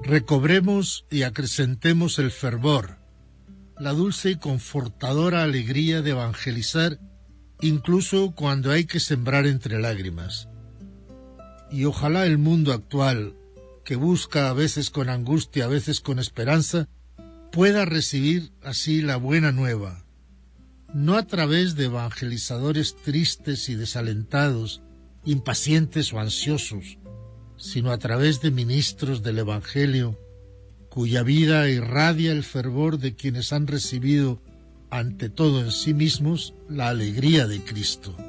Recobremos y acrecentemos el fervor, la dulce y confortadora alegría de evangelizar, incluso cuando hay que sembrar entre lágrimas. Y ojalá el mundo actual, que busca a veces con angustia, a veces con esperanza, pueda recibir así la buena nueva, no a través de evangelizadores tristes y desalentados, impacientes o ansiosos, sino a través de ministros del Evangelio, cuya vida irradia el fervor de quienes han recibido, ante todo en sí mismos, la alegría de Cristo.